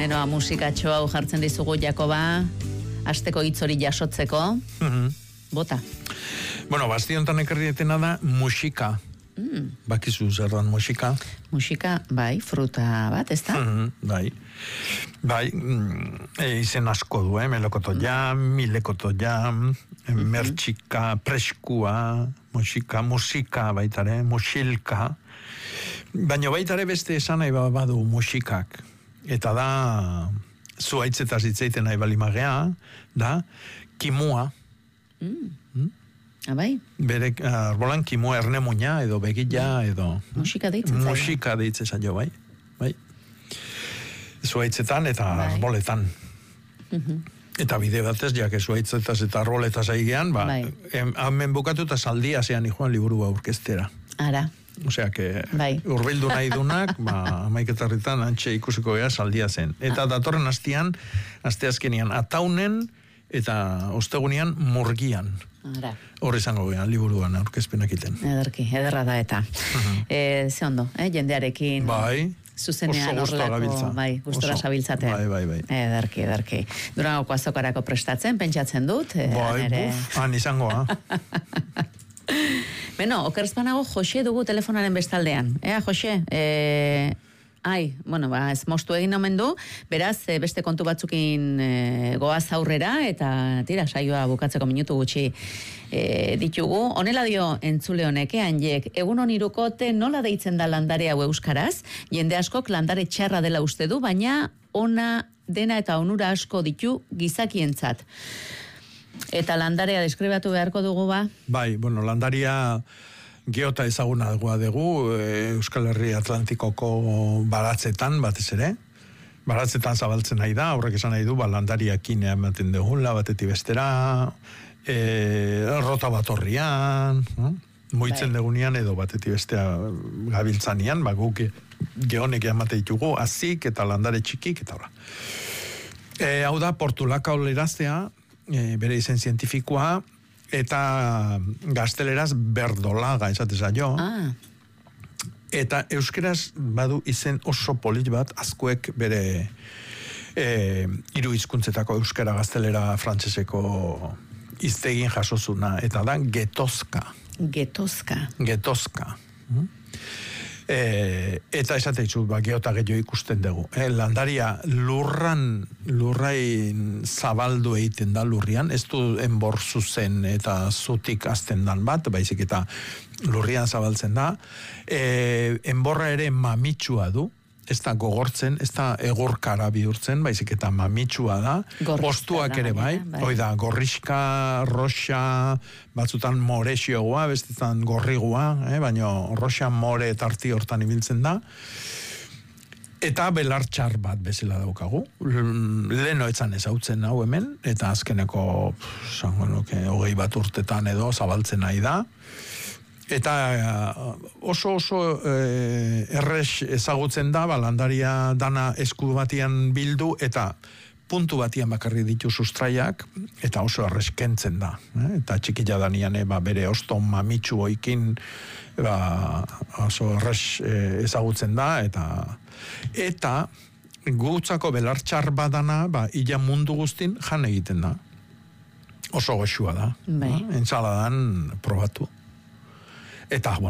Beno, musikatxo hau jartzen dizugu, Jakoba, asteko hitz hori jasotzeko. Bota. Bueno, bastiontan ekarrietena da musika. Bakizu zer dan musika? Musika, bai, fruta bat, ez da? Bai, izen asko du, melokoto jam, milekoto jam, mertxika, preskua, musika baitare, musilka. Baina baitare beste esan nahi badu musikak. Eta da, zuaitzetaz hitzeiten nahi balimagea, da, kimua. Abai? Bere, arbolan kimua ernemuina, edo begila, edo... Musika deitzen zaio. Musika deitzen zaio, bai. Zuaitzetan eta arboletan. Eta bide batez, jake zuaitzetaz eta arboletaz aigean, hemen bukatu eta saldia zean joan liburua aurkeztera. Ara. Osea, urbildu nahi dunak, amaiketarritan antxe ikusiko gea saldia zen. Eta datorren asteazkenian ataunen, eta ostegunean murgian. Hor izango gehan, liburuan aurkezpenak iten. Ederki, ederra da eta. Ze ondo, jendearekin... Bai. Zuzenean horrelako, gustora sabiltzatean. Bai. Ederki. Durangoko azokarako prestatzen, pentsatzen dut. Han izangoa. Beno, okerzpanago Jose dugu telefonaren bestaldean. Jose, ez moztu egin omen du, beraz, beste kontu batzukin goaz aurrera, eta tira, saioa bukatzeko minutu gutxi ditugu. Honela dio entzule honek, handiek, egun onirukote nola deitzen da landare hau euskaraz, jende askok landare txarra dela uste du, baina ona dena eta onura asko ditu gizakientzat. Eta landarea deskribatu beharko dugu ba? Bai, landaria... Geota ezaguna dugu, Euskal Herri Atlantikoko baratzetan, batez ere. Baratzetan zabaltzen nahi da, horrek esan nahi du, landariakin ematen dugula, batetik bestera, rota bat horrian, moitzen dugunean edo batetik bestea gabiltzanian, guk geonek ematen ditugu, azik eta landare txikik, eta horra. Hau da, portulaka oleraztea, bere izen zientifikoa, eta gazteleraz berdolaga esate zaio. Eta euskeraz badu izen oso polit bat, azkuek bere hiru hizkuntzetako euskara, gaztelera, frantseseko iztegin jasozuna, eta da getozka. Getozka. Eta esate ditut, geota gehiago ikusten dugu. Landaria lurrain zabaldu egiten da lurrian, ez du enbor zuzen eta zutik azten dan bat, baizik eta lurrian zabaltzen da. Enborra ere mamitsua du, ez da gogortzen, ez da egurkara bihurtzen, baizik eta mamitsua da. Postuak ere bai, da, gorriska, roxa, batzutan morexioa, bestetan gorrigua, baina roxa more tarti hortan ibiltzen da. Eta belar txar bat bezala daukagu. Leno etzan ezautzen hau hemen, eta azkeneko, 20 bat urtetan edo zabaltzen nahi da. Eta oso errez ezagutzen da, landaria dana esku batian bildu, eta puntu batian bakarri ditu sustraiak, eta oso errez kentzen da. Eta txikila danian bere oston mamitsu oikin oso errez ezagutzen da, eta gutzako belartxar badana, illa mundu guztin jan egiten da. Oso goxua da. Entzaladan probatu. Eta,